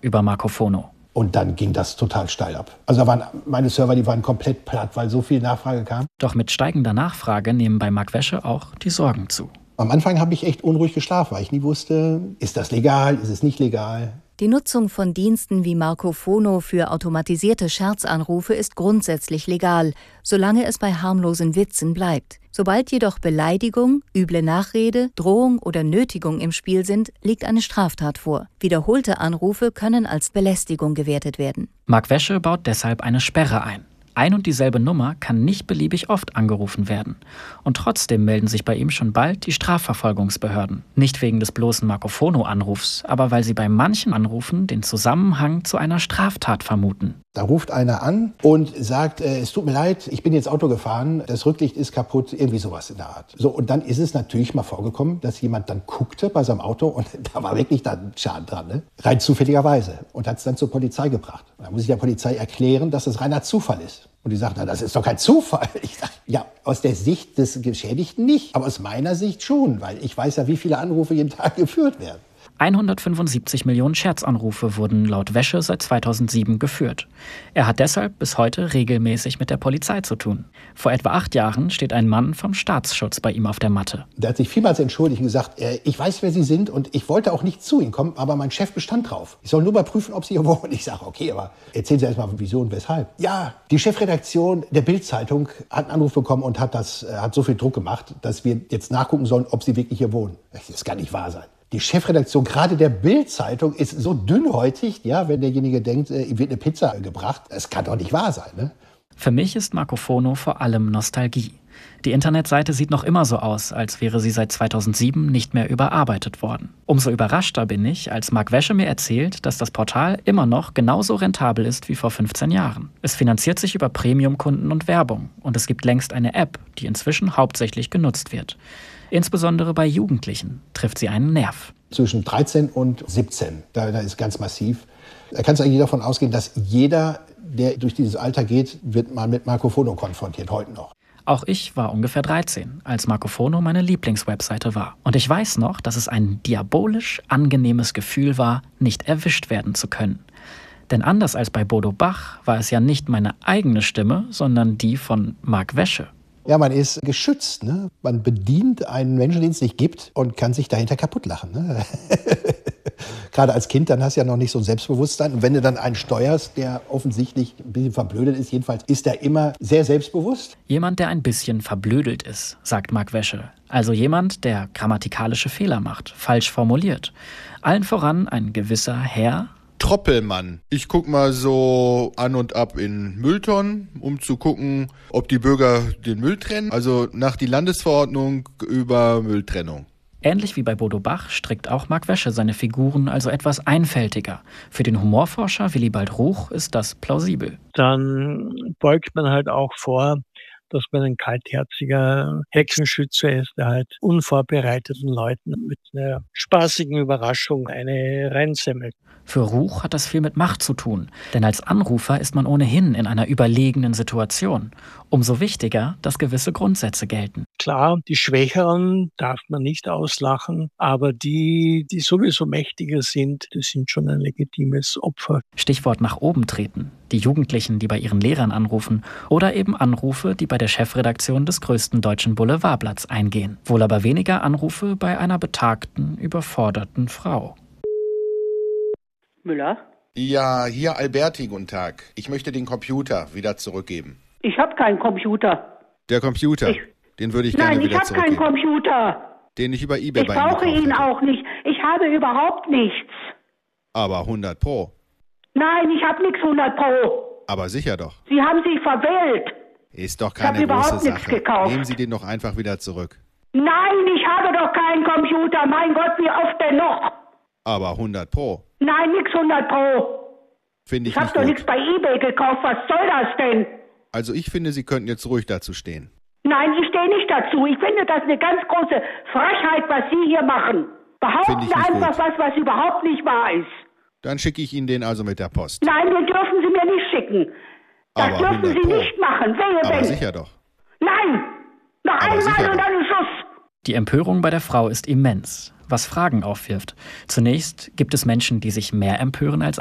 über Marcofono. Und dann ging das total steil ab. Also da waren meine Server, die waren komplett platt, weil so viel Nachfrage kam. Doch mit steigender Nachfrage nehmen bei Mark Wäsche auch die Sorgen zu. Am Anfang habe ich echt unruhig geschlafen, weil ich nie wusste, ist das legal, ist es nicht legal. Die Nutzung von Diensten wie Marcofono für automatisierte Scherzanrufe ist grundsätzlich legal, solange es bei harmlosen Witzen bleibt. Sobald jedoch Beleidigung, üble Nachrede, Drohung oder Nötigung im Spiel sind, liegt eine Straftat vor. Wiederholte Anrufe können als Belästigung gewertet werden. Mark Wäsche baut deshalb eine Sperre ein. Ein und dieselbe Nummer kann nicht beliebig oft angerufen werden. Und trotzdem melden sich bei ihm schon bald die Strafverfolgungsbehörden. Nicht wegen des bloßen Marcofono-Anrufs, aber weil sie bei manchen Anrufen den Zusammenhang zu einer Straftat vermuten. Da ruft einer an und sagt, es tut mir leid, ich bin jetzt Auto gefahren, das Rücklicht ist kaputt, irgendwie sowas in der Art. So, und dann ist es natürlich mal vorgekommen, dass jemand dann guckte bei seinem Auto und da war wirklich dann Schaden dran, ne? Rein zufälligerweise, und hat es dann zur Polizei gebracht. Da muss ich der Polizei erklären, dass das reiner Zufall ist. Und die sagt, na, das ist doch kein Zufall. Ich sage, ja, aus der Sicht des Geschädigten nicht, aber aus meiner Sicht schon, weil ich weiß ja, wie viele Anrufe jeden Tag geführt werden. 175 Millionen Scherzanrufe wurden laut Wäsche seit 2007 geführt. Er hat deshalb bis heute regelmäßig mit der Polizei zu tun. Vor etwa 8 Jahren steht ein Mann vom Staatsschutz bei ihm auf der Matte. Der hat sich vielmals entschuldigt und gesagt, ich weiß, wer Sie sind und ich wollte auch nicht zu Ihnen kommen, aber mein Chef bestand drauf. Ich soll nur mal prüfen, ob Sie hier wohnen. Ich sage, okay, aber erzählen Sie erst mal, wieso und weshalb. Ja, die Chefredaktion der Bild-Zeitung hat einen Anruf bekommen und hat so viel Druck gemacht, dass wir jetzt nachgucken sollen, ob Sie wirklich hier wohnen. Das kann nicht wahr sein. Die Chefredaktion, gerade der Bild-Zeitung, ist so dünnhäutig, ja, wenn derjenige denkt, ihm wird eine Pizza gebracht. Das kann doch nicht wahr sein, ne? Für mich ist Marcofono vor allem Nostalgie. Die Internetseite sieht noch immer so aus, als wäre sie seit 2007 nicht mehr überarbeitet worden. Umso überraschter bin ich, als Mark Wäsche mir erzählt, dass das Portal immer noch genauso rentabel ist wie vor 15 Jahren. Es finanziert sich über Premium-Kunden und Werbung. Und es gibt längst eine App, die inzwischen hauptsächlich genutzt wird. Insbesondere bei Jugendlichen trifft sie einen Nerv. Zwischen 13 und 17, da ist ganz massiv. Da kannst du eigentlich davon ausgehen, dass jeder, der durch dieses Alter geht, wird mal mit Marcofono konfrontiert, heute noch. Auch ich war ungefähr 13, als Marcofono meine Lieblingswebseite war. Und ich weiß noch, dass es ein diabolisch angenehmes Gefühl war, nicht erwischt werden zu können. Denn anders als bei Bodo Bach war es ja nicht meine eigene Stimme, sondern die von Mark Wäsche. Ja, man ist geschützt, ne? Man bedient einen Menschen, den es nicht gibt und kann sich dahinter kaputt lachen, ne? Gerade als Kind, dann hast du ja noch nicht so ein Selbstbewusstsein. Und wenn du dann einen steuerst, der offensichtlich ein bisschen verblödet ist, jedenfalls ist er immer sehr selbstbewusst. Jemand, der ein bisschen verblödelt ist, sagt Mark Wäsche. Also jemand, der grammatikalische Fehler macht, falsch formuliert. Allen voran ein gewisser Herr Troppelmann. Ich guck mal so an und ab in Mülltonnen, um zu gucken, ob die Bürger den Müll trennen. Also nach die Landesverordnung über Mülltrennung. Ähnlich wie bei Bodo Bach strickt auch Mark Wäsche seine Figuren also etwas einfältiger. Für den Humorforscher Willibald Ruch ist das plausibel. Dann beugt man halt auch vor, dass man ein kaltherziger Hexenschütze ist, der halt unvorbereiteten Leuten mit einer spaßigen Überraschung eine reinsemmelt. Für Ruch hat das viel mit Macht zu tun, denn als Anrufer ist man ohnehin in einer überlegenen Situation. Umso wichtiger, dass gewisse Grundsätze gelten. Klar, die Schwächeren darf man nicht auslachen, aber die sowieso mächtiger sind, das sind schon ein legitimes Opfer. Stichwort nach oben treten. Die Jugendlichen, die bei ihren Lehrern anrufen oder eben Anrufe, die bei der Chefredaktion des größten deutschen Boulevardblatts eingehen. Wohl aber weniger Anrufe bei einer betagten, überforderten Frau. Müller? Ja, hier Alberti, guten Tag. Ich möchte den Computer wieder zurückgeben. Ich habe keinen Computer. Der Computer, den würde ich gerne wieder zurückgeben. Nein, ich habe keinen Computer. Den ich über eBay bei Ihnen gekauft hätte. Ich brauche ihn auch nicht. Ich habe überhaupt nichts. Aber 100 Pro. Nein, ich habe nichts 100 Pro. Aber sicher doch. Sie haben sich verwählt. Ist doch keine große Sache. Nehmen Sie den doch einfach wieder zurück. Nein, ich habe doch keinen Computer. Mein Gott, wie oft denn noch? Aber 100 Pro. Nein, nix 100 Pro. Finde ich nicht gut. Ich habe doch nichts bei eBay gekauft. Was soll das denn? Also ich finde, Sie könnten jetzt ruhig dazu stehen. Nein, ich stehe nicht dazu. Ich finde das eine ganz große Frechheit, was Sie hier machen. Behaupten einfach was überhaupt nicht wahr ist. Dann schicke ich Ihnen den also mit der Post. Nein, den dürfen Sie mir nicht schicken. Das dürfen Sie nicht machen. Wehe Aber wenn. sicher doch. Nein! Noch einmal und dann Schuss! Die Empörung bei der Frau ist immens, was Fragen aufwirft. Zunächst, gibt es Menschen, die sich mehr empören als